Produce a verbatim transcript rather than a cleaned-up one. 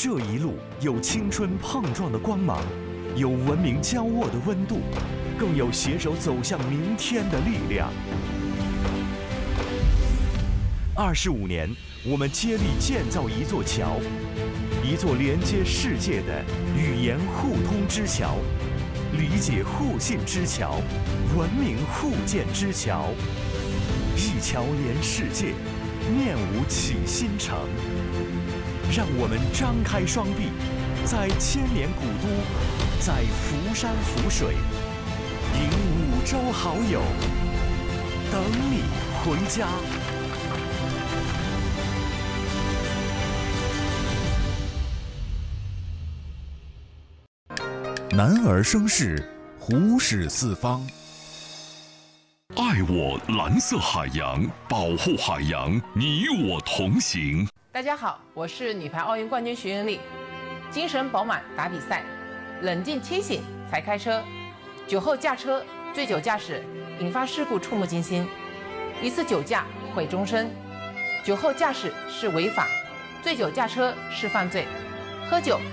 这一路有青春碰撞的光芒，有文明交握的温度，更有携手走向明天的力量。二十五年，我们接力建造一座桥，一座连接世界的语言互通之桥，理解互信之桥，文明互鉴之桥。一桥连世界，面无起新城。让我们张开双臂，在千年古都，在浮山浮水，迎五洲好友，等你回家。男儿生事，虎视四方。 爱我蓝色海洋，保护海洋，你我同行。 大家好，我是女排奥运冠军徐云丽。精神饱满打比赛，冷静清醒才开车。酒后驾车、醉酒驾驶引发事故触目惊心，一次酒驾毁终身。酒后驾驶是违法，醉酒驾车是犯罪。喝酒